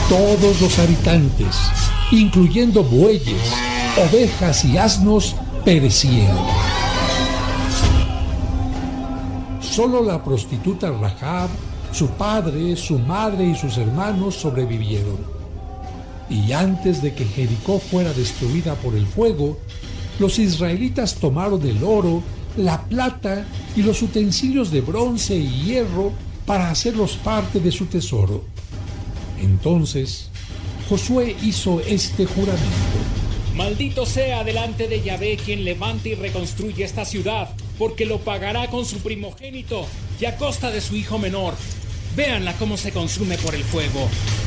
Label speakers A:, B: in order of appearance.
A: Todos los habitantes, incluyendo bueyes, ovejas y asnos, perecieron. Solo la prostituta Rahab, su padre, su madre y sus hermanos sobrevivieron. Y antes de que Jericó fuera destruida por el fuego, los israelitas tomaron el oro, la plata y los utensilios de bronce y hierro para hacerlos parte de su tesoro. Entonces, Josué hizo este juramento.
B: Maldito sea delante de Yahvé quien levante y reconstruye esta ciudad, porque lo pagará con su primogénito y a costa de su hijo menor. Véanla cómo se consume por el fuego.